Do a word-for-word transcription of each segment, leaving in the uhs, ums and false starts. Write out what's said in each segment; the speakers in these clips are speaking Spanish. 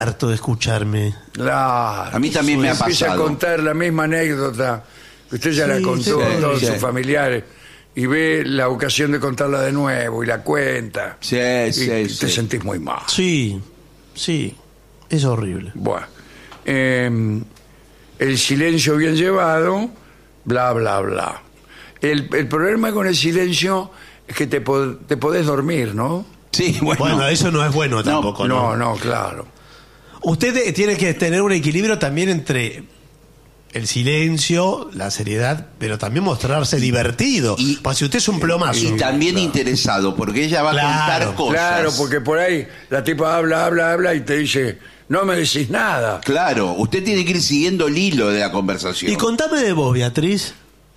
harto de escucharme. Claro. A mí también me ha Empieza pasado. a contar la misma anécdota que usted ya Sí, la contó sí, a todos sí. sus familiares y ve la ocasión de contarla de nuevo y la cuenta. Sí, y sí, te sí. sentís muy mal. Sí, sí, es horrible. Bueno, eh, el silencio bien llevado, bla, bla, bla. El, el problema con el silencio es que te, pod- te podés dormir, ¿no? Sí, bueno. Bueno, eso no es bueno tampoco, ¿no? No, no, claro. Usted eh, tiene que tener un equilibrio también entre el silencio, la seriedad, pero también mostrarse divertido. y- Pues si usted es un plomazo. Y también Claro. interesado, porque ella va a Claro, contar cosas. Claro, porque por ahí la tipa habla, habla, habla y te dice, no me decís nada. Claro, usted tiene que ir siguiendo el hilo de la conversación. Y contame de vos, Beatriz.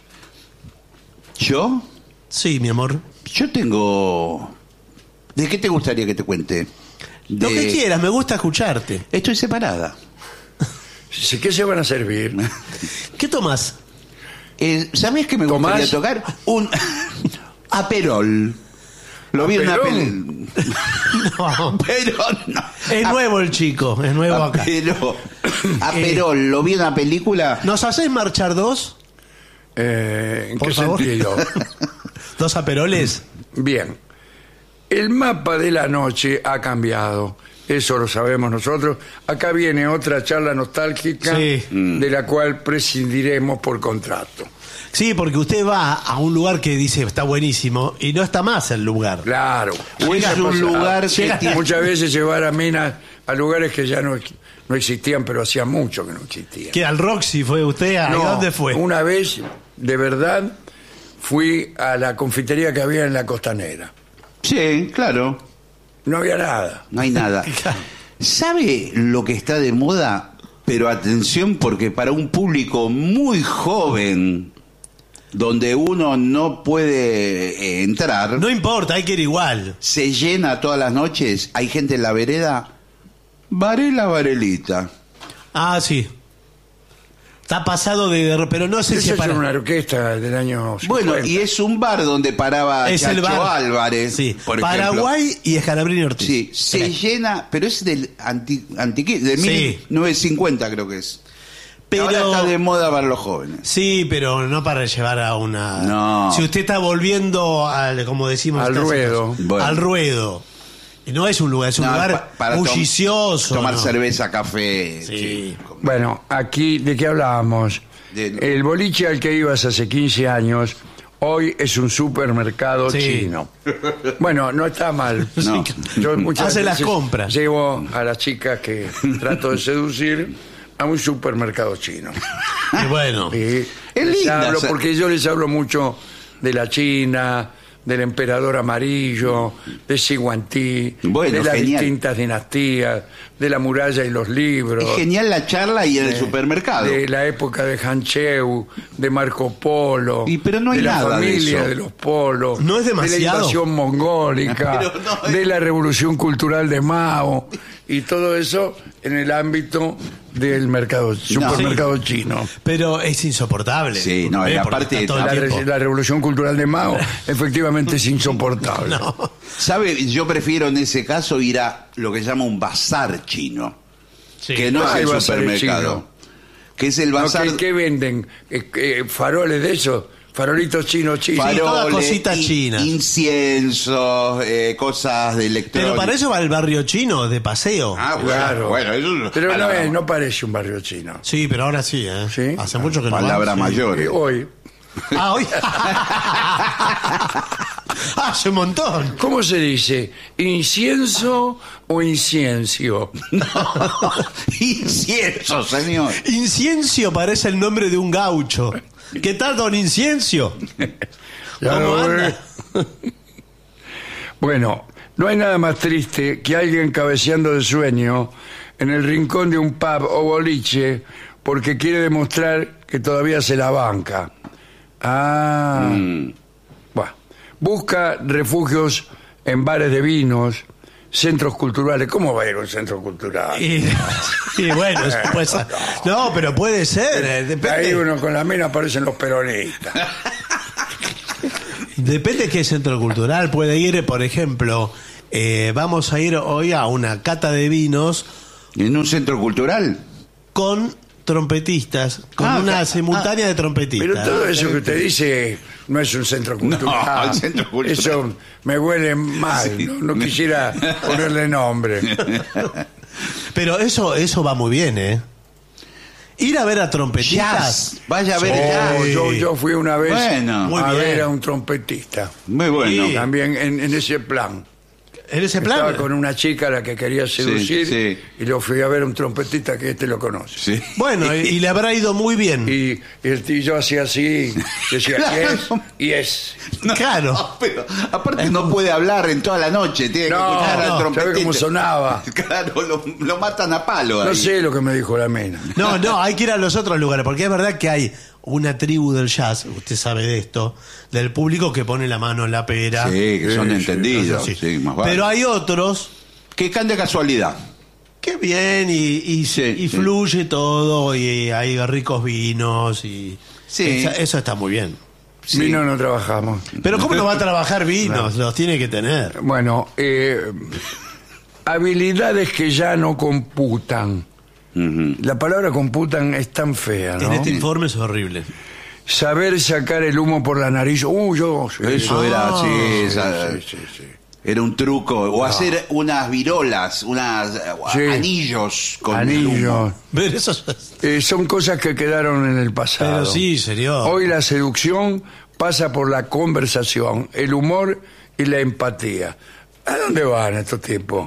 ¿Yo? Sí, mi amor. Yo tengo... ¿De qué te gustaría que te cuente? Lo De- que quieras, me gusta escucharte. Estoy separada. Sí, ¿qué se van a servir? ¿Qué tomás? Eh, ¿Sabés qué me ¿Tomás? gustaría tocar? Un aperol. Lo vi en una ¿Aperol? peli. No, Pero no. es nuevo el chico, es nuevo acá. Aperol. Aperol. Lo vi en una película. ¿Nos hacés marchar dos? Eh, ¿En Por qué favor. sentido? ¿Dos aperoles? Bien. El mapa de la noche ha cambiado. Eso lo sabemos nosotros. Acá viene otra charla nostálgica Sí. de la cual prescindiremos por contrato. Sí, porque usted va a un lugar que dice está buenísimo y no está más el lugar. Claro. O es Llega a un pasar. lugar que Llega- tiene- Muchas veces llevar a minas a lugares que ya no, no existían, pero hacía mucho que no existían. ¿Qué al Roxy fue usted? ¿A No, dónde fue? Una vez, de verdad, fui a la confitería que había en la Costanera. Sí, claro. No había nada. No hay nada. ¿Sabe lo que está de moda? Pero atención, porque para un público muy joven, donde uno no puede eh, entrar, No importa, hay que ir igual. se llena todas las noches, hay gente en la vereda. Varela, Varelita. Ah, sí. Está pasado de... Pero no sé si Esa es es para... una orquesta del año Bueno, cincuenta. y es un bar donde paraba Es Chacho el bar. Álvarez, Sí. por ejemplo. Paraguay y Escalabrini Ortiz. Sí, se Sí. llena, pero es del anti, antiqui- de Sí. mil novecientos cincuenta creo que es. Pero... Ahora está de moda para los jóvenes. Sí, pero no para llevar a una... No. Si usted está volviendo al, como decimos... Al casi- ruedo. Bueno. Al ruedo. Y no es un lugar, es un No, lugar pa- para tom- bullicioso. Tomar ¿no? cerveza, café. Sí. Bueno, aquí, ¿de qué hablábamos? De- El boliche al que ibas hace quince años, hoy es un supermercado Sí. chino. Bueno, no está mal. No. Yo muchas Hace las veces compras. Llevo a las chicas que trato de seducir a un supermercado chino. Y bueno. Y Es les linda hablo esa- porque yo les hablo mucho de la China, del emperador amarillo, de Siguantí, Bueno, de las genial. distintas dinastías, de la muralla y los libros. Es genial la charla y en el supermercado. De la época de Hancheu, de Marco Polo, Y pero no hay de la nada de familia eso. de los polos, ¿No es demasiado? de la invasión mongólica, Pero no es- de la revolución cultural de Mao y todo eso en el ámbito del mercado, supermercado chino. Pero es insoportable. Sí, no, y Eh, porque aparte- está todo el La, re- tiempo. la revolución cultural de Mao efectivamente es insoportable. No. ¿Sabe? Yo prefiero en ese caso ir a lo que se llama un bazar chino, Sí. que no Ah, es el el bazar supermercado, chino. que es el No, bazar. ¿qué, qué venden? Eh, eh, ¿Faroles de esos? ¿Farolitos chinos chinos? Sí, todas cositas in- chinas. Inciensos, eh, cosas de electrónica. Pero para eso va el barrio chino de paseo. Ah, bueno, Claro. bueno, eso Pero a no, la- es- no parece un barrio chino. Sí, pero ahora sí, ¿eh? ¿Sí? Hace mucho que no palabra va, sí. mayor. Eh, hoy. Ah, hoy. Hace un montón. ¿Cómo se dice? ¿Incienso o inciencio? Incienso, señor. Inciencio parece el nombre de un gaucho. ¿Qué tal, don Inciencio? Ya ¿Cómo lo anda? ve. Bueno, no hay nada más triste que alguien cabeceando de sueño en el rincón de un pub o boliche porque quiere demostrar que todavía se la banca. Ah. Bueno, busca refugios en bares de vinos, centros culturales. ¿Cómo va a ir a un centro cultural? Y, y bueno, pues, no, pero puede ser. eh, Depende, Ahí uno con la mina aparecen los peronistas. depende qué centro cultural puede ir. Por ejemplo, eh, vamos a ir hoy a una cata de vinos ¿En un centro cultural? con trompetistas, con Ah, una ah, simultánea de trompetistas. Pero todo eso que usted dice no es un centro cultural. No, el centro cultural. Eso me huele mal. Sí. No, no quisiera ponerle nombre. Pero eso, eso va muy bien, ¿eh? Ir a ver a trompetistas. Jazz. Vaya a ver Sí. jazz. Oh, yo, yo fui una vez Bueno. Muy a bien. ver a un trompetista. Muy bueno. Sí. También en, en ese plan. En ese plan. Estaba con una chica a la que quería seducir sí. y lo fui a ver a un trompetista que este lo conoce. Sí. Bueno, y, y le habrá ido muy bien. Y, y el tío yo hacía así, decía, Claro. y es, y es. No, Claro. pero aparte no puede hablar en toda la noche, tiene que No, escuchar al no, trompetista. ¿sabe cómo sonaba? Claro, lo, lo matan a palo ahí. No sé lo que me dijo la mena. No, no, hay que ir a los otros lugares, porque es verdad que hay una tribu del jazz, usted sabe de esto, del público que pone la mano en la pera. Sí, que son Sí, sí, entendidos. Sí. Sí, más vale. Pero hay otros Que caen de casualidad. que bien y, y, Sí, y sí. fluye todo y hay ricos vinos y Sí. eso, eso está muy bien. Sí. Vino no trabajamos. Pero ¿cómo no va a trabajar vinos? Los tiene que tener. Bueno, eh, habilidades que ya no computan. Ujú. La palabra computan es tan fea, ¿no? En este informe es horrible. Saber sacar el humo por la nariz. Uh, yo. sí. Eso Ah, era así, Sí, esa- sí, sí, sí. era un truco. O hacer unas virolas, unas eh, Sí. anillos con el Anillos. humo. Pero eso es- Eh, son cosas que quedaron en el pasado. Pero sí, señor. Hoy la seducción pasa por la conversación, el humor y la empatía. ¿A dónde van estos tipos?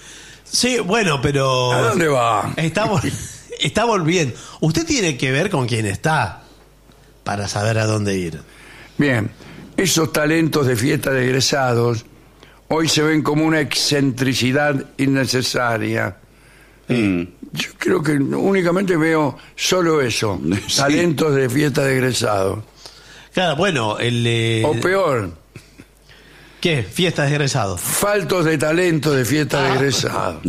Sí, bueno, pero ¿A dónde van? está, vol- está volviendo. Usted tiene que ver con quién está para saber a dónde ir. Bien, esos talentos de fiesta de egresados hoy se ven como una excentricidad innecesaria. Mm. Yo creo que únicamente veo solo eso, Sí. talentos de fiesta de egresados. Claro, bueno, el eh, O peor, ¿qué? Fiestas de egresados. faltos de talento de fiesta de egresados.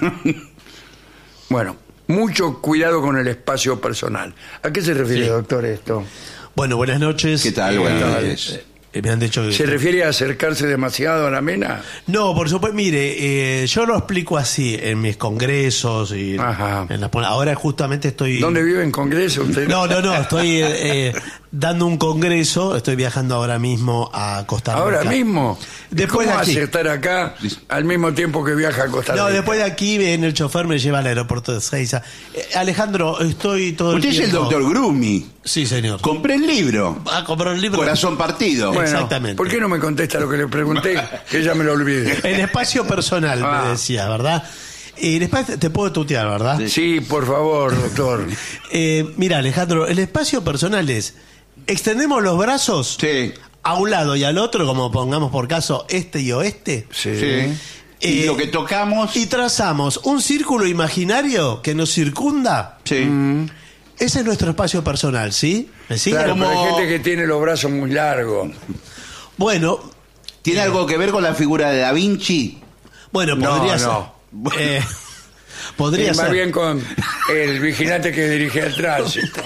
Bueno, mucho cuidado con el espacio personal. ¿A qué se refiere, Sí. doctor, esto? Bueno, buenas noches. ¿Qué tal? Eh, Buenas eh, noches. eh, me han dicho que... ¿Se refiere a acercarse demasiado a la mena? No, por supuesto, mire, eh, yo lo explico así en mis congresos y Ajá. en las- ahora justamente estoy... ¿Dónde vive en Congreso usted? No, no, no, estoy eh, eh, dando un congreso, estoy viajando ahora mismo a Costa Rica. ¿Ahora mismo? Después ¿Cómo de aquí. hace estar acá al mismo tiempo que viaja a Costa Rica? No, después de aquí viene el chofer, me lleva al aeropuerto de Seiza. Eh, Alejandro, estoy todo Usted el es el tiempo... doctor Grumi. Sí, señor. Compré el libro. Va a comprar un libro. Corazón partido. Bueno, Exactamente. ¿por qué no me contesta lo que le pregunté? Que ya me lo olvidé. En espacio personal, Ah. me decía, ¿verdad? En espacio, te puedo tutear, ¿verdad? Sí, por favor, doctor. Eh, mira, Alejandro, el espacio personal es, extendemos los brazos Sí. a un lado y al otro, como pongamos por caso este y oeste, Sí. Sí. Y Eh, lo que tocamos. y trazamos un círculo imaginario que nos circunda. Sí. Ese es nuestro espacio personal, ¿sí? ¿Me sigue? Claro, pero Como- hay gente que tiene los brazos muy largos. Bueno, ¿Tiene algo que ver con la figura de Da Vinci? bueno, No, podría ser. no. Eh, podría Y más ser. bien con el vigilante que dirige el tránsito.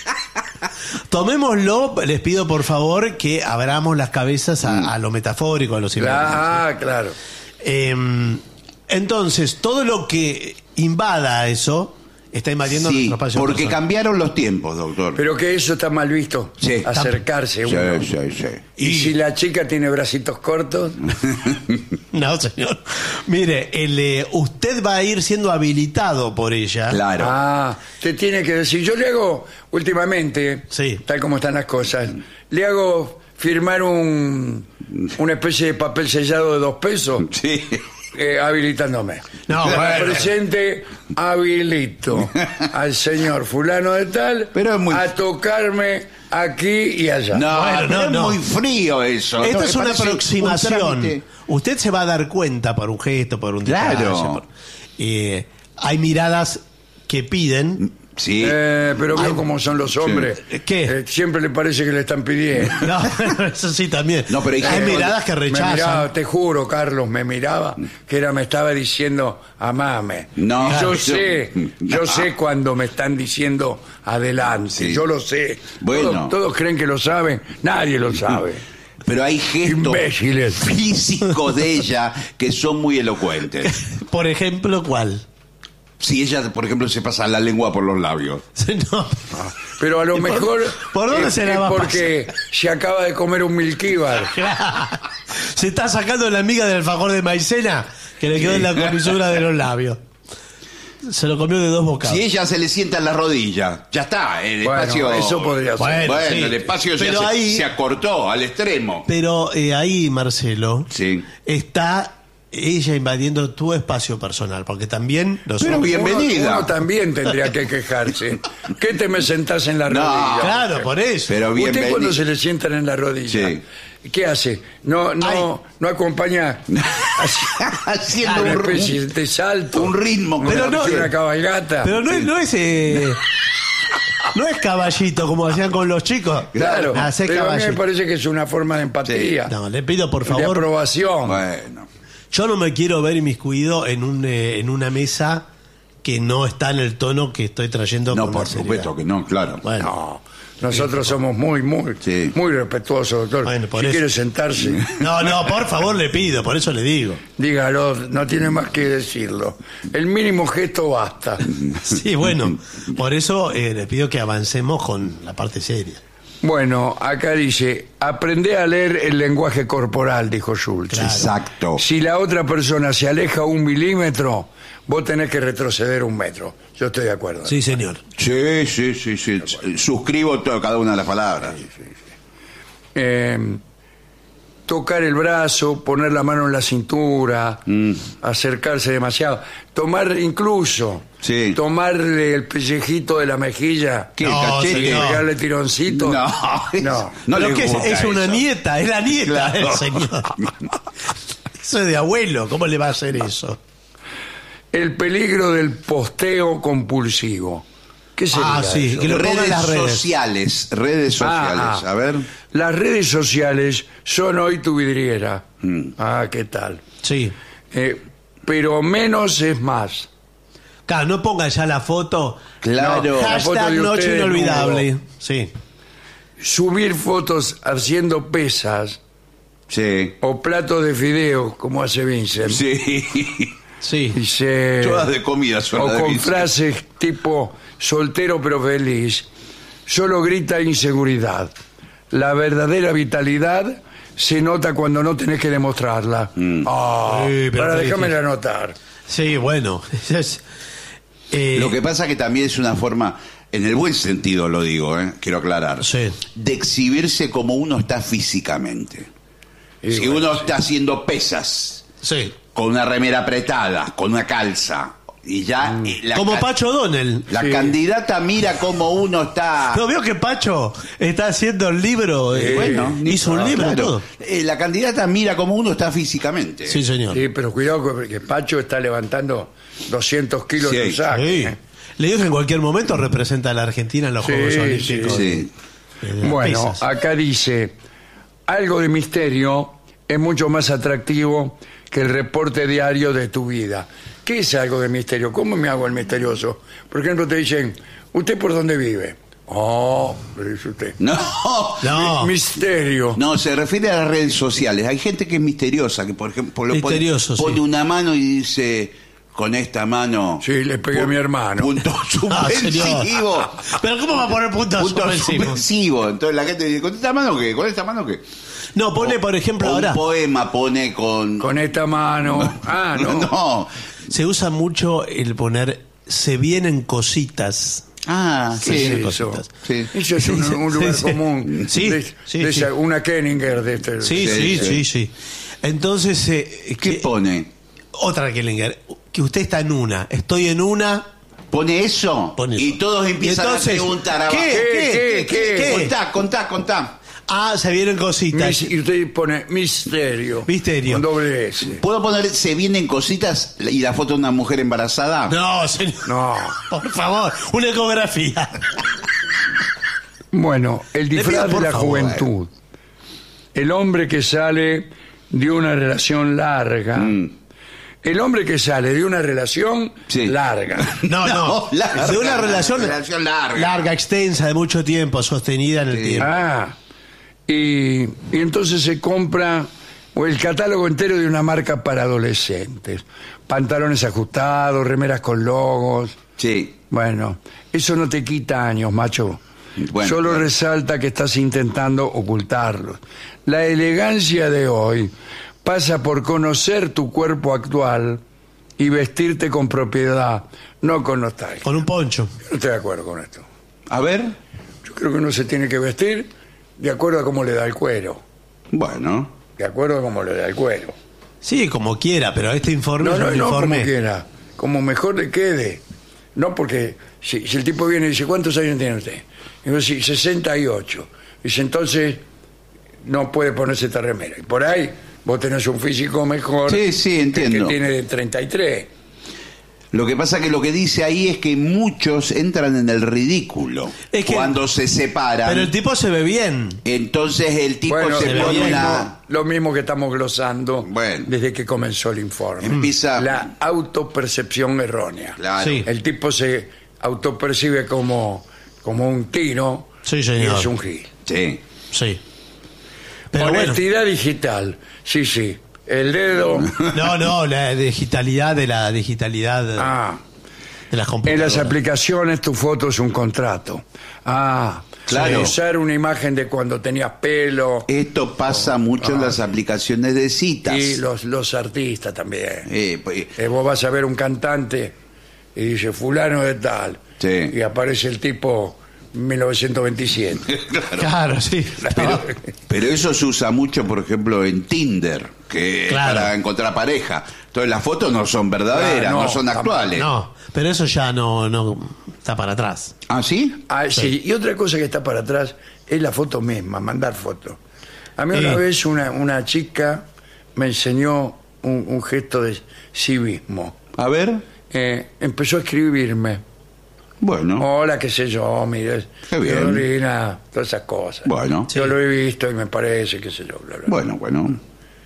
Tomémoslo, les pido por favor que abramos las cabezas a, a lo metafórico, a lo simbólico. Ah, claro. Eh, entonces, todo lo que invada eso está invadiendo Sí, nuestro espacio porque personal. cambiaron los tiempos, doctor. Pero que eso está mal visto. Sí. Acercarse Sí, uno. sí, sí. Y, si la chica tiene bracitos cortos, No, señor. Mire, el, eh, usted va a ir siendo habilitado por ella. Claro. ah, te tiene que decir, yo le hago últimamente, Sí. tal como están las cosas, le hago firmar un una especie de papel sellado de dos pesos Sí. eh, habilitándome. No, Me bueno. presente, habilito al señor fulano de tal Pero es muy- a tocarme aquí y allá. No, Bueno, pero no, es no. muy frío eso. Esta No, es me una parece un aproximación. trámite. Usted se va a dar cuenta por un gesto, por un Claro. detalle, por- eh, hay miradas que piden. Sí. Eh, pero veo Ay, cómo son los hombres. sí. ¿Qué? Eh, siempre le parece que le están pidiendo. No, eso sí también. No, pero hay hay gente- miradas que Me rechazan. miraba, te juro, Carlos, me miraba, que era, me estaba diciendo amame. No, Y yo yo- sé, yo no. sé cuando me están diciendo adelante, Sí. yo lo sé. Bueno. Todos, todos creen que lo saben, nadie lo sabe. Pero hay gestos Imbéciles. físicos de ella que son muy elocuentes. Por ejemplo, ¿cuál? Si ella, por ejemplo, se pasa la lengua por los labios. No. Pero a lo por- mejor por dónde es, se la es va a porque se acaba de comer un milquíbar. Se está sacando la miga del alfajor de maicena que le quedó en la comisura de los labios. Se lo comió de dos bocados. Si ella se le sienta en la rodilla, ya está, el Bueno, espacio... eso podría ser. Bueno, Bueno, sí. el espacio ya Pero se, ahí- se acortó al extremo. Pero eh, ahí, Marcelo, Sí. está ella invadiendo tu espacio personal, porque también nosotros... Pero bien. Uno- Bienvenida. Uno, también tendría que quejarse. ¿Qué te me sentás en la No, rodilla? Claro, por eso. Pero Usted bienvenida. cuando se le sientan en la rodilla, Sí. ¿qué hace? No, no, Ay. no acompaña Haciendo una un, especie de salto, un ritmo. una, Pero no- una cabalgata. Pero no es, no es eh, no es caballito como hacían con los chicos. Claro, Hacer pero a mí me caballito. parece que es una forma de empatía, No, le pido por de favor. aprobación. Bueno. Yo no me quiero ver inmiscuido en un eh, en una mesa que no está en el tono que estoy trayendo. No, con por la seriedad. supuesto que no, claro. Bueno, No, nosotros somos muy, muy, Sí. muy respetuosos, doctor. Bueno, por si eso. quiere sentarse, no, no, por favor le pido, por eso le digo. dígalo, no tiene más que decirlo. El mínimo gesto basta. Sí, bueno, por eso eh, le pido que avancemos con la parte seria. Bueno, acá dice, aprende a leer el lenguaje corporal, dijo Schultz. Claro. Exacto. Si la otra persona se aleja un milímetro, vos tenés que retroceder un metro. Yo estoy de acuerdo. Sí, señor. Sí, sí, sí, sí. Suscribo todo, cada una de las palabras. Eh, tocar el brazo, poner la mano en la cintura, Mm. acercarse demasiado, tomar incluso, Sí. tomarle el pellejito de la mejilla, ¿Qué, No, cachete? señor. pegarle tironcito. No, no. no Pero le que es, gusta es una eso. nieta, es la nieta Claro. del señor. Eso es de abuelo, ¿cómo le va a hacer eso? El peligro del posteo compulsivo. ¿Qué sería Ah, sí, eso? que lo ponga en Redes las redes. sociales, redes sociales. Ah, ah. A ver. Las redes sociales son hoy tu vidriera. Mm. Ah, ¿qué tal? Sí. Eh, pero menos es más. Claro, no ponga ya la foto. Claro. No, la foto Hashtag de noche usted inolvidable. desnudo. Sí. Subir fotos haciendo pesas Sí. o platos de fideos, como hace Vincent. Sí. Sí. Dice, Todas de comida son o las de con Vincent. frases tipo soltero pero feliz. Solo grita inseguridad. La verdadera vitalidad se nota cuando no tenés que demostrarla. Mm. Ah, Sí, pero para qué déjame difícil. anotar. Sí, bueno. Es- eh, Lo que pasa que también es una forma, en el buen sentido lo digo, ¿eh? Quiero aclarar, Sí. de exhibirse como uno está físicamente. Y Si bueno, uno está haciendo pesas, Sí. con una remera apretada, con una calza, y ya... eh, la Como ca- Pacho Donel. La Sí. candidata mira cómo uno está... ¿No veo que Pacho está haciendo el libro? eh, Sí, bueno, ni- hizo un ah, libro y claro. todo. Eh, la candidata mira cómo uno está físicamente. Sí, señor. Sí, pero cuidado que- que Pacho está levantando doscientos kilos Sí. de saco. Sí. ¿eh? Le digo que en cualquier momento representa a la Argentina en los Sí, Juegos sí, Olímpicos. Sí. de las Bueno, pesas. acá dice, algo de misterio es mucho más atractivo que el reporte diario de tu vida. ¿Qué es algo de misterio? ¿Cómo me hago el misterioso? Por ejemplo, te dicen, ¿usted por dónde vive? Oh, le dice usted. No, No. Misterio. no, se refiere a las redes sociales. Hay gente que es misteriosa, que por ejemplo lo pone, Misterioso, sí. pone una mano y dice, con esta mano... Sí, le pegué a mi hermano. Punto Ah, señor. suspensivo. Pero ¿cómo va a poner puntos Punto suspensivos? suspensivo. Entonces la gente dice, ¿con esta mano qué? ¿Con esta mano qué? No, pone, por ejemplo, O ahora un poema pone con... Con esta mano. Ah, no. no. se usa mucho el poner se vienen cositas. Ah, ¿Qué sí. es sí, eso? cositas. Sí. Eso es un, un lugar Sí, sí. común. Sí, de, sí, de sí. esa- una Kenninger de este. Sí, sí, Sí, sí, sí. sí. Entonces, eh, ¿Qué que- pone? otra Kellinger, que usted está en una, estoy en una, Pone eso, Pone eso. y todos empiezan Y entonces, a preguntar abajo. ¿qué? ¿Qué? ¿Qué? ¿Qué? Contá, contá, contá. ah, se vienen cositas. Mis- y usted pone misterio. Misterio. Con doble S. ¿Puedo poner se vienen cositas y la foto de una mujer embarazada? No, señor. No. Por favor, una ecografía. Bueno, el Le disfraz pido, por de la favor. juventud. El hombre que sale de una relación larga. Mm. El hombre que sale de una relación Sí. larga. No, no. No, larga. de una relación, Relación larga. larga, extensa, de mucho tiempo, sostenida en el Sí. tiempo. Ah. Y, y entonces se compra o el catálogo entero de una marca para adolescentes. pantalones ajustados, remeras con logos. Sí. Bueno, eso no te quita años, macho. Bueno, Solo claro. resalta que estás intentando ocultarlos. La elegancia de hoy pasa por conocer tu cuerpo actual y vestirte con propiedad, no con nostalgia. Con un poncho. Yo no estoy de acuerdo con esto. A ver. Yo creo que uno se tiene que vestir de acuerdo a cómo le da el cuero. Bueno. De acuerdo a cómo le da el cuero. Sí, como quiera, pero este informe No, es no, un no como informe. quiera. Como mejor le quede. No porque si, si el tipo viene y dice, ¿cuántos años tiene usted? Y yo sí, sesenta y ocho. Dice, entonces no puede ponerse esta remera. Y por ahí vos tenés un físico mejor. Sí, sí, entiendo. Que tiene treinta y tres. Lo que pasa que lo que dice ahí es que muchos entran en el ridículo Es que- cuando se separan. Pero el tipo se ve bien. Entonces el tipo Bueno, se ve lo pone bien. mismo, una... lo mismo que estamos glosando Bueno. desde que comenzó el informe. Empieza- La autopercepción errónea. Claro. Sí. El tipo se autopercibe como, como un tiro Sí, y señor. es un gil. Sí. Sí. Pero bueno. Honestidad digital. Sí, sí. El dedo. No, no, la digitalidad de la digitalidad Ah. de las En computadoras. las aplicaciones tu foto es un contrato. Ah, Claro. usar una imagen de cuando tenías pelo Esto pasa mucho en las aplicaciones de citas. Ah. y los, los artistas también. Eh, pues, Eh, vos vas a ver un cantante y dice fulano de tal. Sí. Y aparece el tipo mil novecientos veintisiete. Claro, sí. pero, pero eso se usa mucho, por ejemplo, en Tinder, que Claro. para encontrar pareja. Entonces las fotos no son verdaderas, Ah, no, no, son tampoco. actuales. No, pero eso ya no, no está para atrás. ¿Ah, sí? Ah, sí. Y otra cosa que está para atrás es la foto misma, mandar fotos. A mí Sí. una vez una, una chica me enseñó un, un gesto de civismo. A ver. Eh, empezó a escribirme. Bueno. Hola, qué sé yo, mire. Qué bien. Carolina, todas esas cosas. Bueno. Yo lo he visto y me parece, qué sé yo, bla, bla. Bueno, bueno.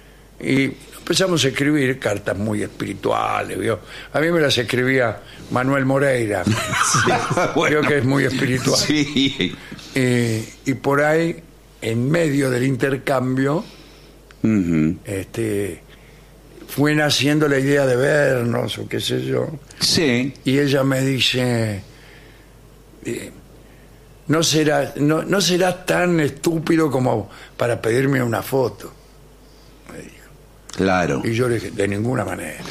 Y empezamos a escribir cartas muy espirituales, ¿vio? A mí me las escribía Manuel Moreira. Bueno. Creo que es muy espiritual. Sí. Eh, y por ahí, en medio del intercambio, Ujú. este, fue naciendo la idea de vernos o qué sé yo. Sí. Y ella me dice, eh, no será, no, no serás tan estúpido como para pedirme una foto. Me dijo. Claro. Y yo le dije, de ninguna manera.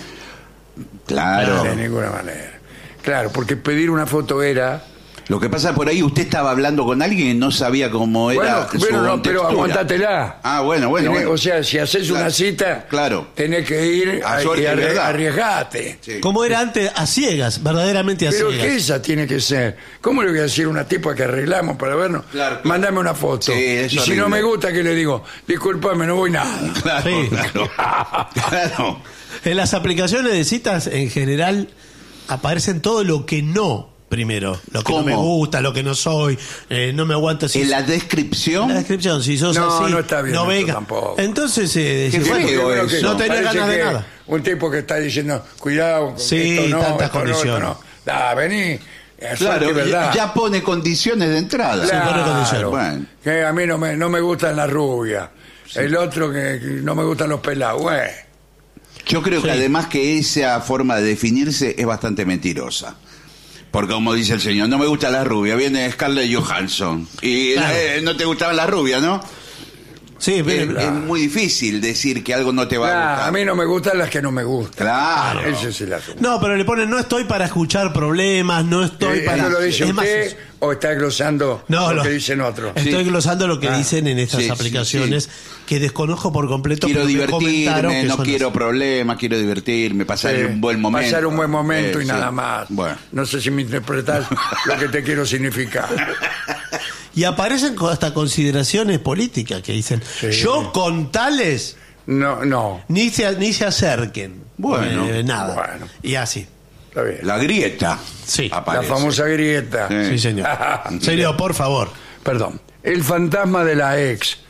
Claro. De ninguna manera. Claro, porque pedir una foto era... Lo que pasa por ahí, usted estaba hablando con alguien y no sabía cómo era. Bueno, su bueno, no, pero contextura. aguantátela. Ah, bueno, bueno, Tenés- bueno. O sea, si haces una Claro, cita, claro. tenés que ir A a, suerte y y arri- verdad. arriesgate. Sí. Como era antes, a ciegas, verdaderamente a Pero ciegas. que esa tiene que ser. ¿Cómo le voy a decir a una tipa que arreglamos para vernos? Claro, claro. Mándame una foto. Sí, es y si horrible. no me gusta, ¿qué le digo? Disculpame, no voy nada. Claro, Sí. claro. Claro. En las aplicaciones de citas, en general, aparecen todo lo que no, primero. Lo que no me ¿Cómo? gusta, lo que no soy, eh, no me aguanto si... En la En descripción. la descripción, si sos No, así, no está bien esto venga. tampoco. Entonces, eh, Qué decís, bueno, feo Bueno, eso. que no tenés parece ganas de que nada. Un tipo que está diciendo, cuidado, con Sí, esto no, tantas esto no, esto condiciones. no. Da, vení. es Claro, suerte, ¿verdad? ya pone condiciones de entrada. Sí, pone condiciones. Claro, Bueno. que a mí no me, no me gustan las rubias. El otro que, que no me gustan los pelados. Bueno, Yo creo que Sí. además que esa forma de definirse es bastante mentirosa. Porque como dice el señor, no me gusta la rubia, viene Scarlett Johansson. Y Claro. eh, no te gustaban las rubias, ¿no? sí, Es, pero- es muy difícil decir que algo no te va a Nah, gustar. a mí no me gustan las que no me gustan. Claro. Ese es el asunto. no, pero le ponen, no estoy para escuchar problemas, no estoy Eh, para... ¿Eso lo dice es más, usted o está glosando No, lo lo- que dicen otros? estoy Sí. glosando lo que Ah. dicen en estas Sí, sí, aplicaciones que desconozco por completo. Quiero pero me comentaron divertirme, que no son quiero así. problemas, quiero divertirme, pasar Sí, un buen momento. Pasar un buen momento Eh, y sí. nada más. Bueno. No sé si me interpretas lo que te quiero significar. Y aparecen co- hasta consideraciones políticas que dicen, Sí. yo con tales No, no, ni se, ni se acerquen. Bueno. Eh, nada. Bueno. Y así. está bien. La grieta. Sí. La aparece. famosa grieta. Sí. Sí, señor. Señor, por favor. Perdón. El fantasma de la ex.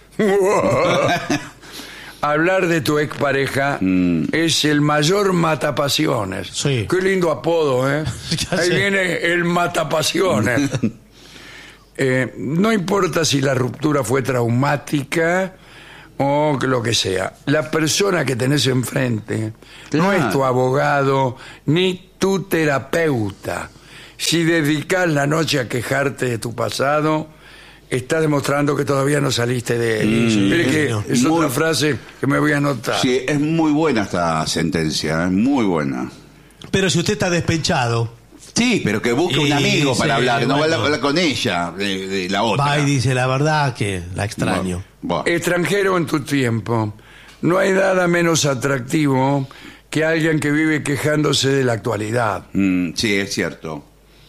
Hablar de tu expareja es el mayor matapasiones. Sí. Qué lindo apodo, ¿eh? Ya Ahí sé. viene el matapasiones. Eh, no importa si la ruptura fue traumática o lo que sea, la persona que tenés enfrente no Claro. es tu abogado ni tu terapeuta. Si dedicas la noche a quejarte de tu pasado, estás demostrando que todavía no saliste de él. Mm, Mire que no. es Muy- otra frase que me voy a anotar. Sí, es muy buena esta sentencia, es muy buena. Pero si usted está despechado, Sí, pero que busque un Y, amigo sí, para hablar, no bueno. va a hablar con ella, de, de la otra. va y dice la verdad que la extraño. Bueno, Extranjero en tu tiempo. No hay nada menos atractivo que alguien que vive quejándose de la actualidad. mm, sí, es cierto.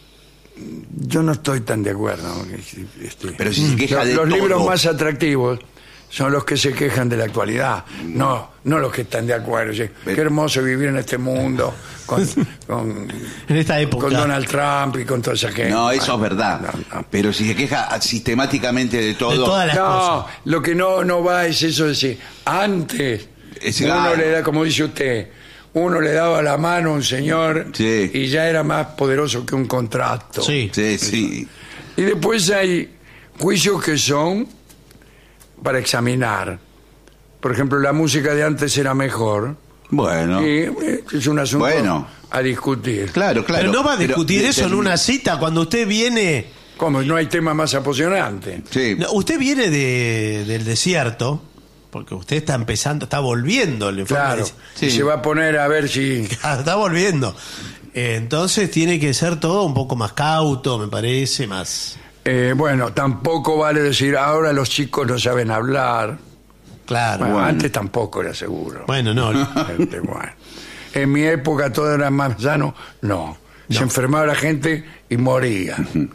Yo no estoy tan de acuerdo. Este, Pero si se queja los de los todo. libros más atractivos son los que se quejan de la actualidad, no no los que están de acuerdo. Oye, Pero- qué hermoso vivir en este mundo con, con, En esta época. con Donald Trump y con toda esa gente. No, eso es verdad. No, no. Pero si se queja sistemáticamente de todo. De todas las No, cosas. lo que no, no va es eso de decir, antes Es uno claro. le da, como dice usted, uno le daba la mano a un señor Sí. y ya era más poderoso que un contrato. Sí. Sí, sí. Y después hay juicios que son para examinar. Por ejemplo, la música de antes era mejor. Bueno. Y eh, es un asunto Bueno. a discutir. Claro, claro. Pero no va a Pero discutir eso en determin- una cita cuando usted viene. ¿Cómo? No hay tema más apasionante. Sí. No, usted viene de, del desierto, porque usted está empezando, está volviendo el informe Claro. de- Sí. Y se va a poner a ver si... está volviendo. Eh, Entonces tiene que ser todo un poco más cauto, me parece, más. Eh, bueno, tampoco vale decir, ahora los chicos no saben hablar. Claro. Bueno, Bueno. antes tampoco era seguro. Bueno, no. Este, bueno. En mi época todo era más sano. No. Se No. enfermaba la gente y moría.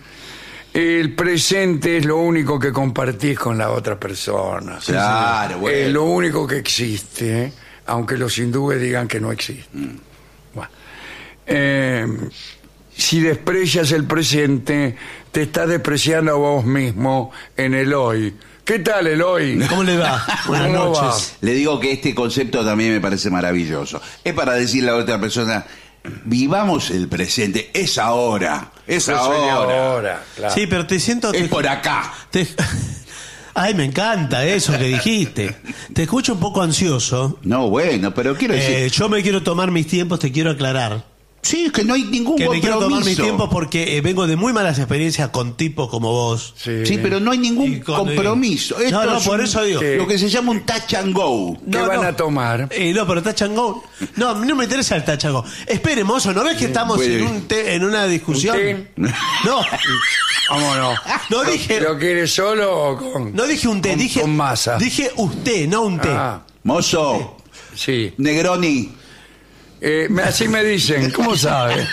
El presente es lo único que compartís con la otra persona. Claro, bueno. Es lo único que existe, aunque los hindúes digan que no existe. Mm. Bueno. Eh, si desprecias el presente, te estás despreciando a vos mismo en el hoy. ¿Qué tal el hoy? ¿Cómo le va? Buenas ¿Cómo va? noches. Le digo que este concepto también me parece maravilloso. Es para decirle a otra persona, vivamos el presente, es ahora, es Yo soy de ahora, ahora, claro. Sí, pero te siento. es te- por acá. te- Ay, me encanta eso que dijiste. Te escucho un poco ansioso. No, bueno, pero quiero decir, Eh, yo me quiero tomar mis tiempos, te quiero aclarar. sí, es que no hay ningún Que me quiero tomar mis compromiso. tiempos porque eh, vengo de muy malas experiencias con tipos como vos. Sí. Sí, pero no hay ningún Y con- compromiso. Esto No, no, es por un- eso digo. Sí. Lo que se llama un touch and go. ¿Qué No, van no. a tomar? Eh, no, pero touch and go. No, a mí no me interesa el touch and go. Espere, mozo, ¿no ves que estamos puede. en, un té- en una discusión? ¿Un té? No, Vámonos. no dije, ¿Lo quieres solo o con.? no dije un té, con- dije con masa. Dije usted, no un té. Ah, Mozo, sí. Negroni. Eh, me- así me dicen, ¿cómo sabe?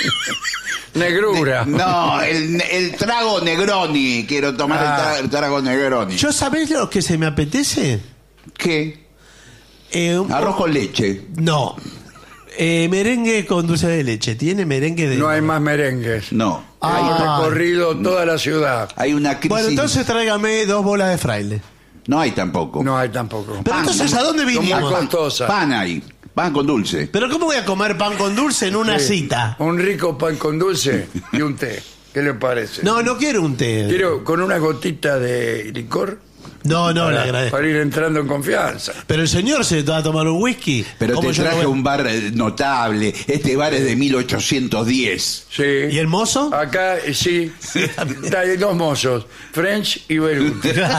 Negrura. No, el, el trago Negroni. Quiero tomar el, Ah. tra- el trago Negroni. ¿Yo sabés lo que se me apetece? ¿Qué? Eh, un Arroz poco- con leche. No. Eh, merengue con dulce de leche. ¿Tiene merengue de.? No hay más merengues. No. Ah. Hay recorrido toda la ciudad. Hay una crisis. Bueno, entonces tráigame dos bolas de fraile. No hay tampoco. No hay tampoco. Pero Pan, entonces, ¿a dónde Son muy vinimos? costosas. Pan hay. Pan con dulce. ¿Pero cómo voy a comer pan con dulce en una Sí. cita? Un rico pan con dulce y un té. ¿Qué le parece? No, no quiero un té. Quiero con una gotita de licor No, no, le para, agradezco. para ir entrando en confianza. Pero el señor se va a tomar un whisky. Pero ¿Cómo te yo no traje voy a- un bar eh, notable. Este bar es de mil ochocientos diez. Sí. ¿Y el mozo? Acá, eh, sí, hay dos mozos, French y Beirut.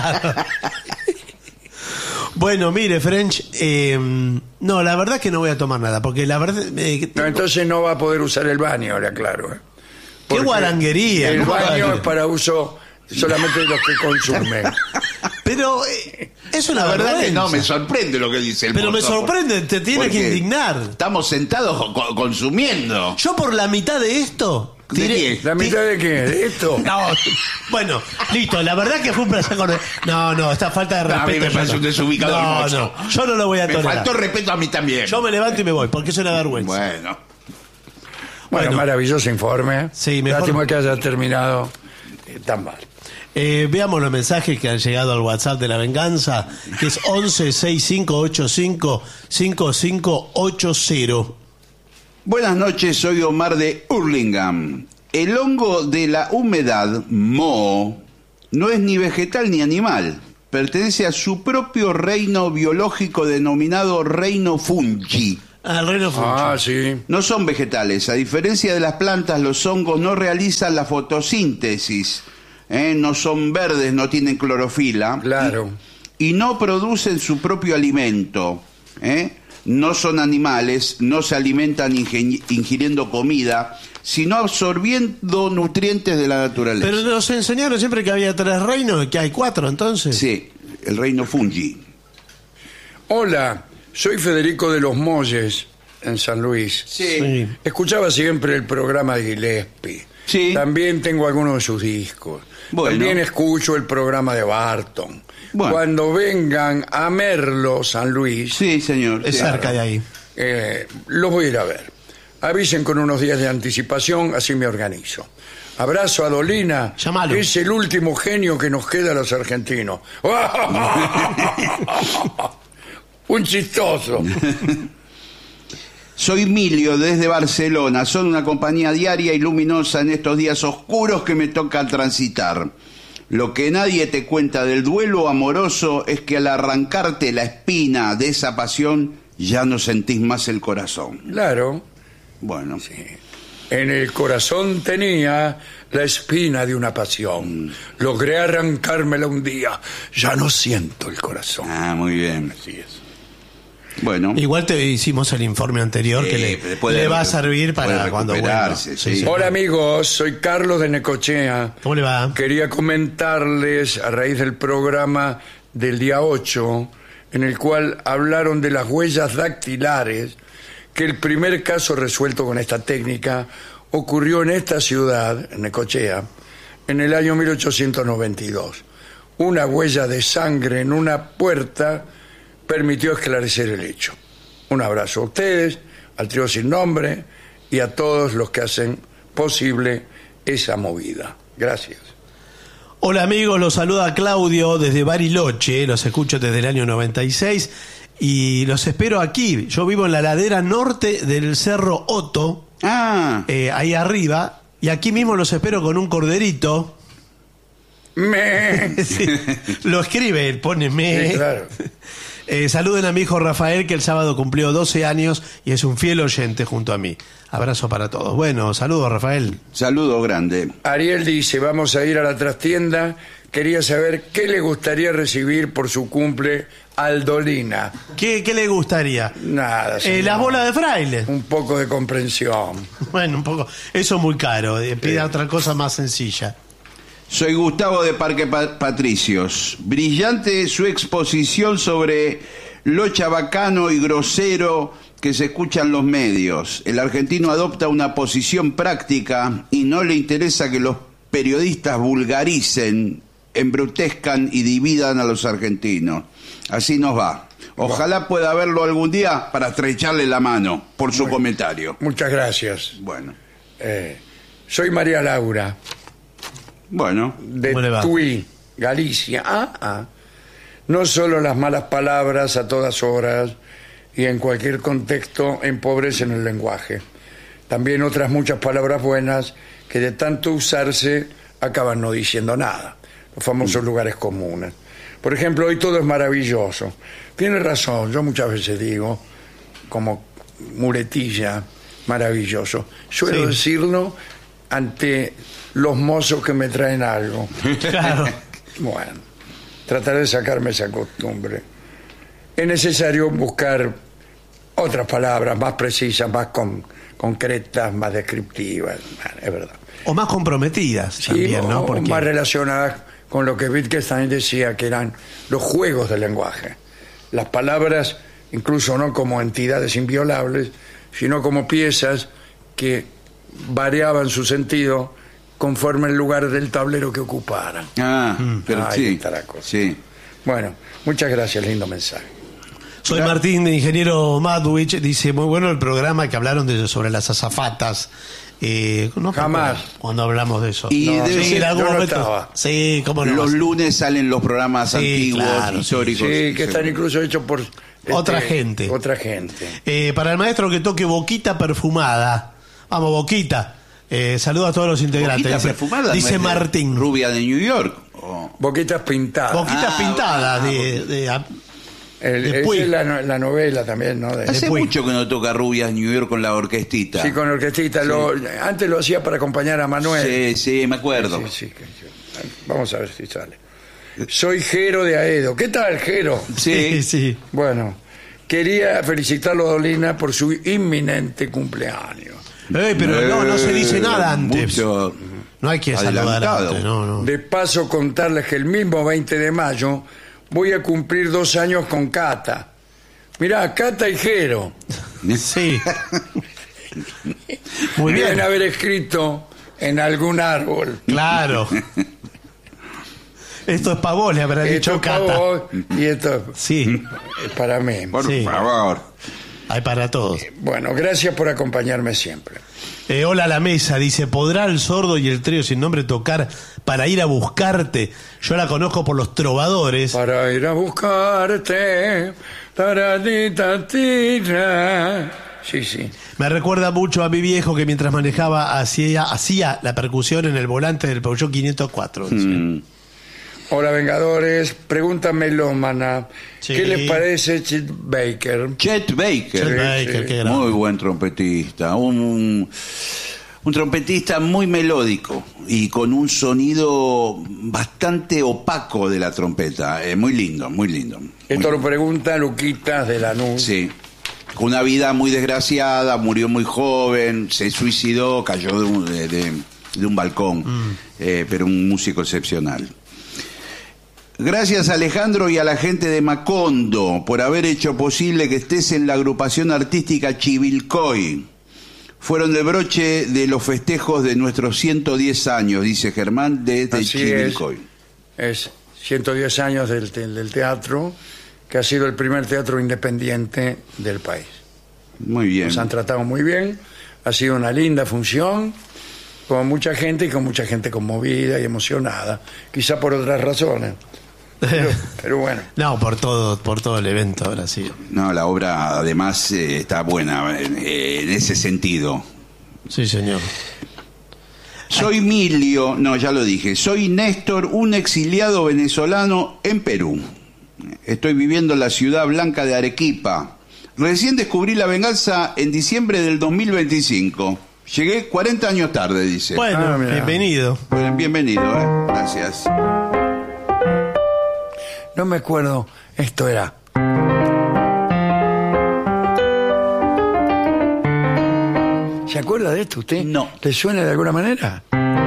Bueno, mire, French, eh, no, la verdad que no voy a tomar nada, porque la verdad... eh, No, tengo- entonces no va a poder usar el baño, le aclaro. ¿eh? ¡Qué Porque guaranguería! El ¿Cómo va a baño decir? es para uso solamente de los que consumen. Pero eh, es una La verdad que vergüenza. no, me sorprende lo que dice el Pero me mozo. sorprende, te tiene ¿Por que qué? indignar. Estamos sentados co- consumiendo. Yo por la mitad de esto... ¿De tiré- qué? ¿La mitad de qué? ¿De esto? No, bueno, listo, la verdad que fue un placer con... No, no, esta falta de No, a respeto... mí me yo parece no. un desubicado el No, mozo. no, yo no lo voy a Me tolerar. faltó respeto a mí también. Yo me levanto y me voy, porque es una vergüenza. Bueno. Bueno, Bueno. maravilloso informe. Sí, mejor- Lástima que haya terminado eh, tan mal. Eh, veamos los mensajes que han llegado al WhatsApp de la venganza, que es once sesenta y cinco ochenta y cinco cincuenta y cinco ochenta. Buenas noches, soy Omar de Hurlingham. El hongo de la humedad, moho, no es ni vegetal ni animal. pertenece a su propio reino biológico denominado reino fungi. Ah, el reino fungi. Ah, sí. No son vegetales. A diferencia de las plantas, los hongos no realizan la fotosíntesis. ¿eh? No son verdes, no tienen clorofila. Claro. Y, y no producen su propio alimento. ¿eh? No son animales, no se alimentan ingen- ingiriendo comida, sino absorbiendo nutrientes de la naturaleza. Pero nos enseñaron siempre que había tres reinos y que hay cuatro, entonces. Sí, el reino fungi. Hola, soy Federico de los Molles, en San Luis. Sí. Escuchaba siempre el programa de Gillespie. Sí. También tengo algunos de sus discos. Bueno. También escucho el programa de Barton. Bueno. Cuando vengan a Merlo, San Luis, Sí, señor. Es sí. cerca de ahí. eh, los voy a ir a ver. Avisen con unos días de anticipación, así me organizo. Abrazo a Dolina, Llámalo. que es el último genio que nos queda a los argentinos. Un chistoso. Soy Emilio desde Barcelona. Son una compañía diaria y luminosa en estos días oscuros que me toca transitar. Lo que nadie te cuenta del duelo amoroso es que al arrancarte la espina de esa pasión ya no sentís más el corazón. Claro. Bueno, En el corazón tenía la espina de una pasión. Logré arrancármela un día. Ya no siento el corazón. ah, muy bien. Así es. Bueno, Igual te hicimos el informe anterior Sí, que le, después le de- va a servir puede para cuando vuelva. recuperarse, sí. Hola amigos, soy Carlos de Necochea. ¿Cómo le va? Quería comentarles a raíz del programa del día ocho, en el cual hablaron de las huellas dactilares, que el primer caso resuelto con esta técnica ocurrió en esta ciudad, en Necochea, en el año mil ochocientos noventa y dos. Una huella de sangre en una puerta permitió esclarecer el hecho. Un abrazo a ustedes, al trío sin nombre y a todos los que hacen posible esa movida. Gracias. Hola amigos, los saluda Claudio desde Bariloche, los escucho desde el año noventa y seis y los espero aquí. Yo vivo en la ladera norte del Cerro Otto, ah, eh, ahí arriba, y aquí mismo los espero con un corderito. Me. Sí, lo escribe, él pone me. Sí, claro. Eh, saluden a mi hijo Rafael, que el sábado cumplió doce años y es un fiel oyente junto a mí. Abrazo para todos. Bueno, saludos Rafael. saludo grande. Ariel dice, vamos a ir a la trastienda. Quería saber qué le gustaría recibir por su cumple al Dolina. ¿Qué, qué le gustaría? Nada, Eh, señor. las bolas de fraile. Un poco de comprensión. Bueno, un poco. Eso es muy caro. eh, Pida Sí. otra cosa más sencilla. Soy Gustavo de Parque Pa- Patricios. Brillante su exposición sobre lo chabacano y grosero que se escucha en los medios. El argentino adopta una posición práctica y no le interesa que los periodistas vulgaricen, embrutezcan y dividan a los argentinos. Así nos va. Ojalá pueda verlo algún día para estrecharle la mano por su comentario. Muchas gracias. Bueno, Eh, soy María Laura, bueno. de ¿Cómo le va? Tui, Galicia. Ah, ah. No solo las malas palabras a todas horas y en cualquier contexto empobrecen el lenguaje. También otras muchas palabras buenas que de tanto usarse acaban no diciendo nada. Los famosos lugares comunes. Por ejemplo, hoy todo es maravilloso. Tiene razón, yo muchas veces digo, como muletilla, maravilloso. Suelo Sí. decirlo ante los mozos que me traen algo. Claro. Bueno, trataré de sacarme esa costumbre. Es necesario buscar otras palabras más precisas, más con- concretas, más descriptivas. Bueno, es verdad. O más comprometidas Sí, también, o- ¿no? o Porque más relacionadas con lo que Wittgenstein decía que eran los juegos del lenguaje. Las palabras, incluso no como entidades inviolables, sino como piezas que variaban su sentido conforme el lugar del tablero que ocuparan. Ah, pero Ahí sí. está la cosa. Sí. Bueno, muchas gracias, lindo mensaje. soy Martín de Ingeniero Madwich, dice, muy bueno el programa que hablaron de, sobre las azafatas. Eh, no Jamás. recuerdo cuando hablamos de eso. Y debe sí, ser- en algún yo no momento. estaba. Sí, cómo no. Los lunes salen los programas Sí, antiguos, claro, históricos. Sí, que están incluso hechos por... Otra este, gente. Otra gente. Eh, para el maestro que toque Boquita Perfumada. Vamos, Boquita. Eh, saludos a todos los integrantes. Boquita dice perfumada, dice ¿no es de Martín. Rubia de New York. o- Boquitas pintadas. Boquitas Ah, pintadas ah, de, de- a- El- de esa Puig. es la, no- la novela también, ¿no? De- Hace Puig. mucho que no toca Rubias New York con la orquestita. sí, con orquestita. Lo- antes lo hacía para acompañar a Manuel. Sí, sí, me acuerdo. Sí, sí, que- que- vamos a ver si sale. Soy Jero de Aedo. ¿Qué tal, Jero? Sí, Sí. sí. Bueno, quería felicitarlo a Dolina por su inminente cumpleaños. Eh, pero no, no se dice nada antes. Mucho No hay que saludar adelantado. antes, no, no. De paso, contarles que el mismo veinte de mayo voy a cumplir dos años con Cata. Mirá, Cata y Jero. Sí. Muy Deben bien. haber escrito en algún árbol. Claro. Esto es para vos, le habrá Esto dicho es para Cata. vos y esto Sí, es para mí. Por Sí. favor. hay para todos. Bueno, gracias por acompañarme siempre. Eh, hola a la mesa, dice, ¿podrá el sordo y el trío sin nombre tocar para ir a buscarte? Yo la conozco por los trovadores. Para ir a buscarte. Taradita, tira. Sí, sí. Me recuerda mucho a mi viejo que mientras manejaba hacía, hacía la percusión en el volante del Peugeot quinientos cuatro. dice. Mm. Hola, Vengadores. Pregúntame, Lómana. Sí. ¿Qué les parece Chet Baker? Chet Baker. Chet Baker, sí. qué grande. Muy buen trompetista. Un, un, un trompetista muy melódico y con un sonido bastante opaco de la trompeta. Eh, muy lindo, muy lindo. Esto Muy- lo pregunta Luquitas de Lanús. Sí. Con una vida muy desgraciada, murió muy joven, se suicidó, cayó de un, de, de- de un balcón. Eh, pero un músico excepcional. Gracias, Alejandro, y a la gente de Macondo por haber hecho posible que estés en la agrupación artística Chivilcoy. Fueron el broche de los festejos de nuestros ciento diez años, dice Germán, desde Así Chivilcoy. Es ciento diez años del, te- del teatro, que ha sido el primer teatro independiente del país. Muy bien. Nos han tratado muy bien, ha sido una linda función, con mucha gente y con mucha gente conmovida y emocionada, quizá por otras razones. Pero, pero bueno, No, por todo, por todo el evento ahora sí. No, la obra además eh, está buena eh, en ese sentido. Sí, señor. Soy Milio, no, ya lo dije, soy Néstor, un exiliado venezolano en Perú. Estoy viviendo en la ciudad blanca de Arequipa. Recién descubrí La Venganza en diciembre del dos mil veinticinco. Llegué cuarenta años tarde, dice. Bueno, Ah, mira. bienvenido. Bueno, bienvenido, ¿eh? Gracias. no me acuerdo, esto era. ¿Se acuerda de esto usted? No. ¿Le suena de alguna manera?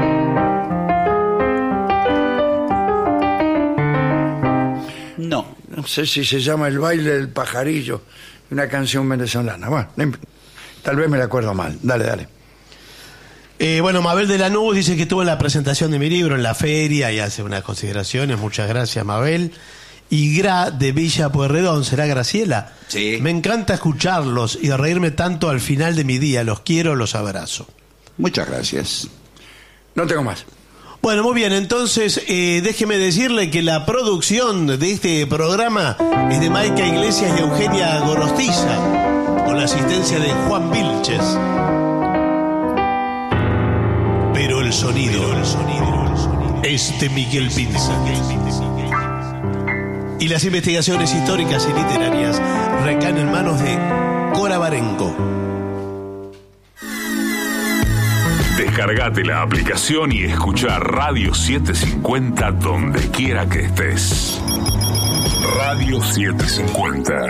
No. No sé si se llama El baile del pajarillo, una canción venezolana. Bueno, no imp- tal vez me la acuerdo mal. Dale, dale. Eh, bueno, Mabel de Lanús dice que estuvo en la presentación de mi libro en la feria y hace unas consideraciones. Muchas gracias, Mabel. Y Gra de Villa Pueyrredón, ¿será Graciela? Sí. Me encanta escucharlos y reírme tanto al final de mi día. Los quiero, los abrazo. Muchas gracias. No tengo más. Bueno, muy bien, entonces eh, déjeme decirle que la producción de este programa es de Maica Iglesias y Eugenia Gorostiza, con la asistencia de Juan Vilches. Pero el sonido, el sonido, es de Miguel Pinza. Y las investigaciones históricas y literarias recaen en manos de Cora Barenco. Descargate la aplicación y escucha Radio setecientos cincuenta donde quiera que estés. Radio setecientos cincuenta.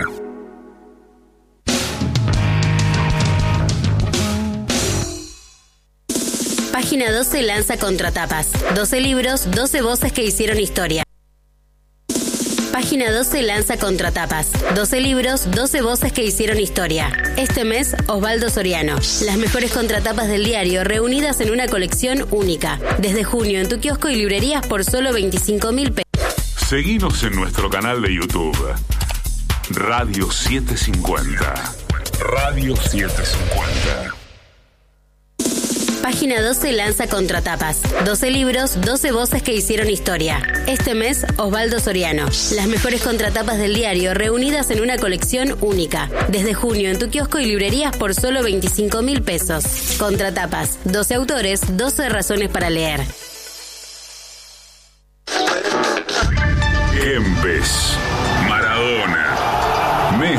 Página doce lanza Contratapas. doce libros, doce voces que hicieron historia. Página doce lanza Contratapas. doce libros, doce voces que hicieron historia. Este mes, Osvaldo Soriano. Las mejores contratapas del diario reunidas en una colección única. Desde junio en tu kiosco y librerías por solo veinticinco mil pesos. Seguinos en nuestro canal de YouTube. Radio setecientos cincuenta. Radio setecientos cincuenta. Página doce lanza Contratapas. doce libros, doce voces que hicieron historia. Este mes, Osvaldo Soriano. Las mejores contratapas del diario reunidas en una colección única. Desde junio en tu kiosco y librerías por solo veinticinco mil pesos. Contratapas. doce autores, doce razones para leer.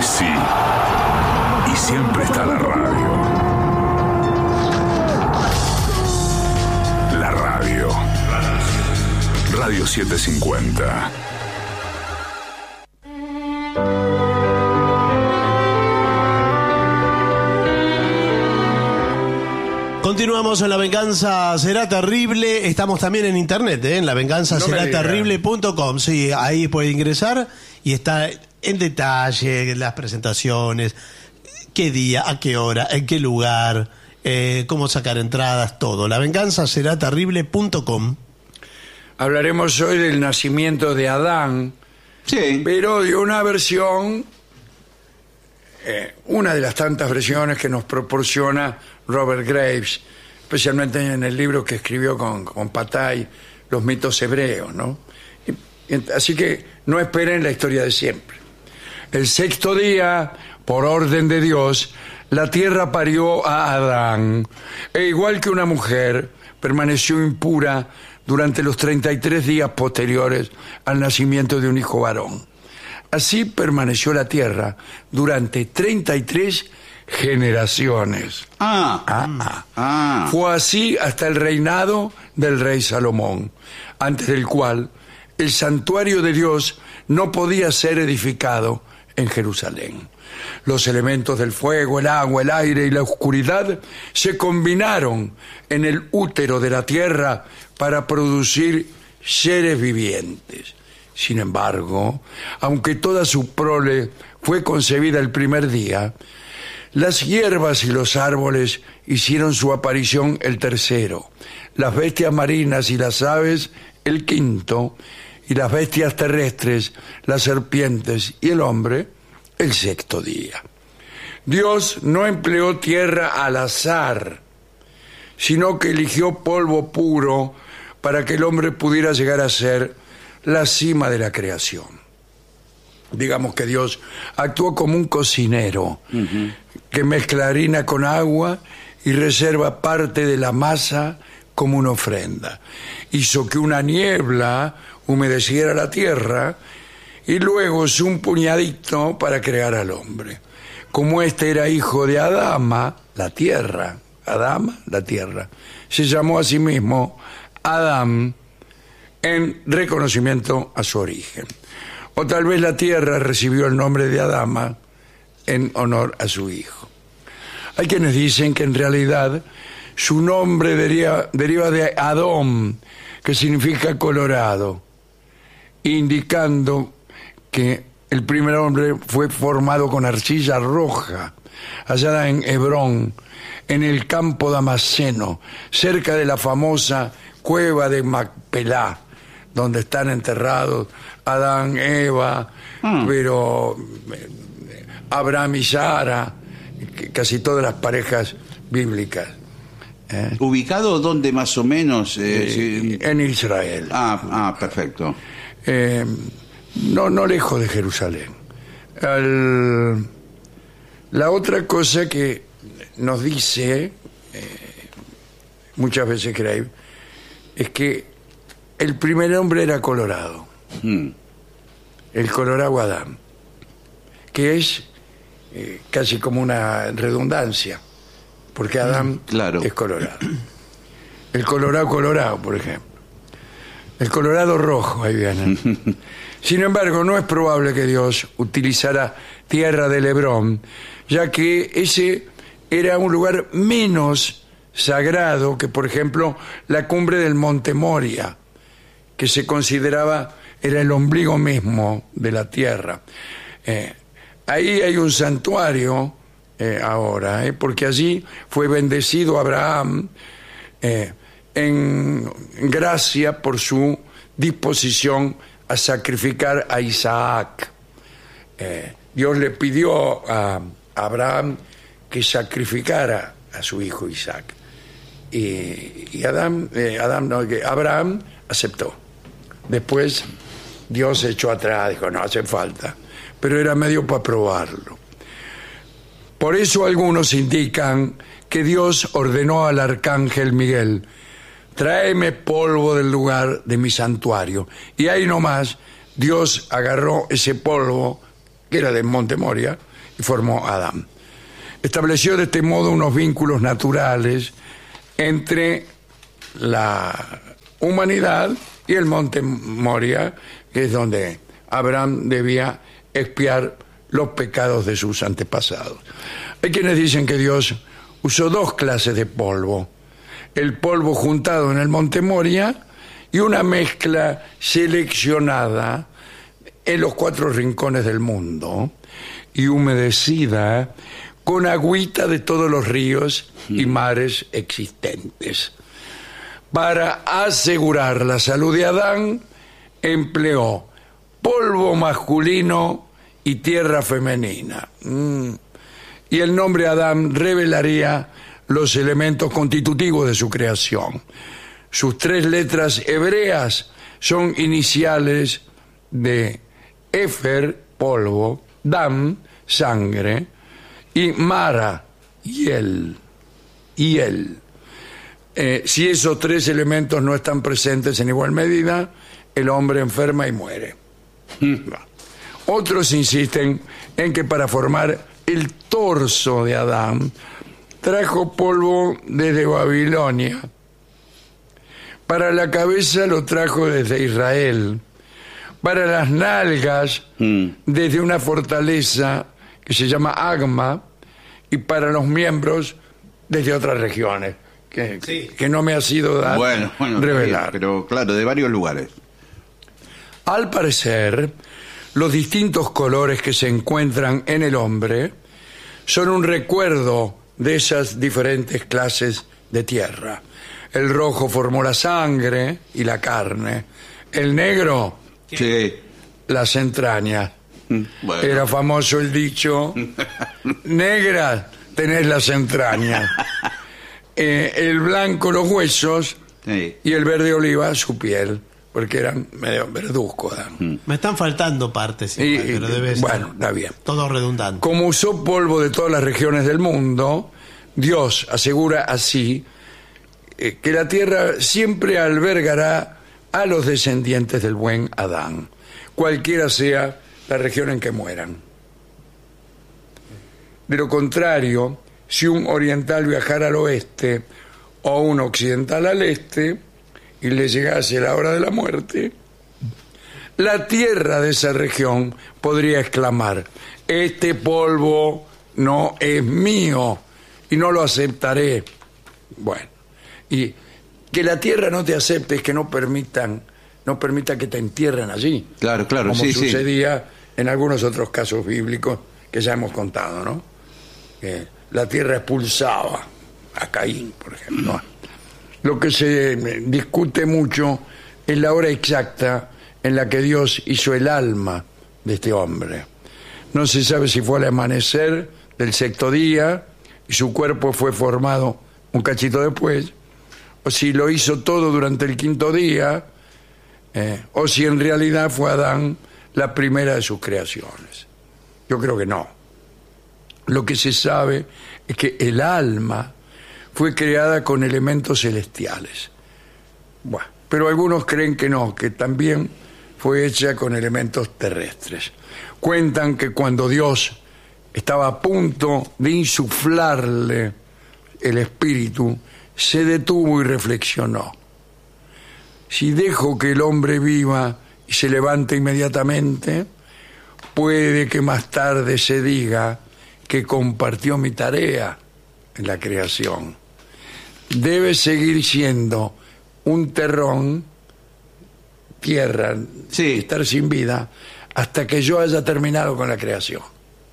sí. Y siempre está la radio. La radio. Radio setecientos cincuenta. Continuamos en La Venganza Será Terrible. Estamos también en internet, ¿eh? en la venganza será terrible punto com. Sí, ahí puede ingresar y está en detalle las presentaciones, qué día, a qué hora, en qué lugar, eh, cómo sacar entradas, todo. la venganza será terrible punto com. Hablaremos hoy del nacimiento de Adán, Sí. pero de una versión, eh, una de las tantas versiones que nos proporciona Robert Graves, especialmente en el libro que escribió con, con Patay, Los mitos hebreos, ¿no? Y, y, así que no esperen la historia de siempre. El sexto día, por orden de Dios, la tierra parió a Adán, e igual que una mujer, permaneció impura durante los treinta y tres días posteriores al nacimiento de un hijo varón. Así permaneció la tierra durante treinta y tres generaciones. Ah, Ah, ah. ah. Fue así hasta el reinado del rey Salomón, antes del cual el santuario de Dios no podía ser edificado en Jerusalén. Los elementos del fuego, el agua, el aire y la oscuridad se combinaron en el útero de la tierra para producir seres vivientes. Sin embargo, aunque toda su prole fue concebida el primer día, las hierbas y los árboles hicieron su aparición el tercero, las bestias marinas y las aves el quinto, y las bestias terrestres, las serpientes y el hombre el sexto día. Dios no empleó tierra al azar, sino que eligió polvo puro para que el hombre pudiera llegar a ser la cima de la creación. Digamos que Dios actuó como un cocinero uh-huh. que mezcla harina con agua y reserva parte de la masa como una ofrenda. Hizo que una niebla humedeciera la tierra y luego usó un puñadito para crear al hombre. Como este era hijo de Adama, la tierra, Adama, la tierra, se llamó a sí mismo Adán en reconocimiento a su origen. O tal vez la tierra recibió el nombre de Adama en honor a su hijo. Hay quienes dicen que en realidad su nombre deriva, deriva de Adón, que significa colorado, indicando que el primer hombre fue formado con arcilla roja, allá en Hebrón, en el campo damasceno, cerca de la famosa cueva de Macpelá, donde están enterrados Adán, Eva, mm. pero Abraham y Sara, casi todas las parejas bíblicas. ¿Eh? ¿Ubicado dónde más o menos? Eh, eh, si... En Israel. Ah, ah perfecto. Eh, no, no lejos de Jerusalén. Al... La otra cosa que nos dice eh, muchas veces Graves es que el primer hombre era colorado, mm. el colorado Adán, que es eh, casi como una redundancia, porque Adán mm, claro. es colorado. El colorado colorado, por ejemplo. El colorado rojo, ahí viene. Sin embargo, no es probable que Dios utilizara tierra del Hebrón, ya que ese era un lugar menos sagrado que, por ejemplo, la cumbre del Monte Moria, que se consideraba era el ombligo mismo de la tierra. Eh, ahí hay un santuario eh, ahora, eh, porque allí fue bendecido Abraham eh, en gracia por su disposición a sacrificar a Isaac. Eh, Dios le pidió a Abraham que sacrificara a su hijo Isaac. Y, y Adam, eh, Adam no, que Abraham aceptó. Después Dios se echó atrás, dijo, no hace falta. Pero era medio para probarlo. Por eso algunos indican que Dios ordenó al arcángel Miguel, tráeme polvo del lugar de mi santuario. Y ahí nomás Dios agarró ese polvo, que era del Monte Moria, y formó a Adán. Estableció de este modo unos vínculos naturales entre la humanidad y el monte Moria, que es donde Abraham debía expiar los pecados de sus antepasados. Hay quienes dicen que Dios usó dos clases de polvo: el polvo juntado en el monte Moria y una mezcla seleccionada en los cuatro rincones del mundo y humedecida con agüita de todos los ríos y mares existentes. Para asegurar la salud de Adán, empleó polvo masculino y tierra femenina. Mm. Y el nombre Adán revelaría los elementos constitutivos de su creación. Sus tres letras hebreas son iniciales de Efer, polvo, Dam, sangre, y Mara, hiel, hiel. Eh, si esos tres elementos no están presentes en igual medida, el hombre enferma y muere. Otros insisten en que para formar el torso de Adán trajo polvo desde Babilonia. Para la cabeza lo trajo desde Israel. Para las nalgas, mm. desde una fortaleza que se llama Agma, y para los miembros desde otras regiones que, sí. que no me ha sido dado bueno, bueno, revelar. Pero claro, de varios lugares. Al parecer, los distintos colores que se encuentran en el hombre son un recuerdo de esas diferentes clases de tierra. El rojo formó la sangre y la carne. El negro, sí. las entrañas. Bueno. Era famoso el dicho: negra tenés las entrañas. Eh, el blanco los huesos, sí. y el verde oliva su piel, porque eran medio verduzcos. ¿eh? Me están faltando partes, y, pero y, debe bueno, ser está bien. todo redundante. Como usó polvo de todas las regiones del mundo, Dios asegura así eh, que la tierra siempre albergará a los descendientes del buen Adán, cualquiera sea la región en que mueran. De lo contrario, si un oriental viajara al oeste o un occidental al este y le llegase la hora de la muerte, la tierra de esa región podría exclamar: este polvo no es mío y no lo aceptaré. Bueno, y que la tierra no te acepte es que no permitan, no permita que te entierren allí. Claro, claro, como sí, sucedía sí. en algunos otros casos bíblicos que ya hemos contado, ¿no? Que la tierra expulsaba a Caín, por ejemplo. Lo que se discute mucho es la hora exacta en la que Dios hizo el alma de este hombre. No se sabe si fue al amanecer del sexto día y su cuerpo fue formado un cachito después, o si lo hizo todo durante el quinto día, eh, o si en realidad fue Adán la primera de sus creaciones. Yo creo que no. Lo que se sabe es que el alma fue creada con elementos celestiales. Bueno, pero algunos creen que no, que también fue hecha con elementos terrestres. Cuentan que cuando Dios estaba a punto de insuflarle el espíritu, se detuvo y reflexionó: si dejo que el hombre viva y se levante inmediatamente, puede que más tarde se diga que compartió mi tarea en la creación. Debe seguir siendo un terrón, tierra, sí. estar sin vida, hasta que yo haya terminado con la creación.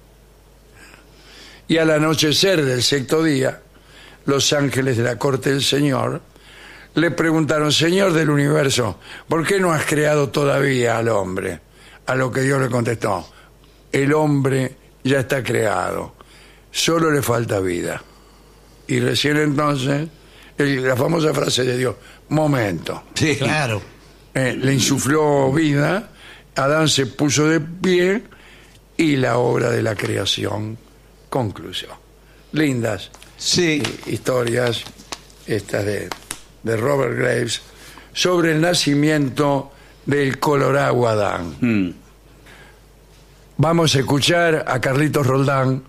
Y al anochecer del sexto día, los ángeles de la corte del Señor le preguntaron: Señor del universo, ¿por qué no has creado todavía al hombre? A lo que Dios le contestó: el hombre ya está creado, solo le falta vida. Y recién entonces, el, la famosa frase de Dios: momento. Sí, claro. Eh, le insufló vida, Adán se puso de pie y la obra de la creación concluyó. Lindas sí. historias estas de, de Robert Graves sobre el nacimiento del Colorado Adán. Mm. vamos a escuchar a Carlitos Roldán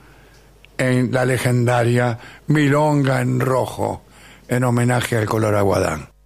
en la legendaria Milonga en Rojo, en homenaje al color aguadán.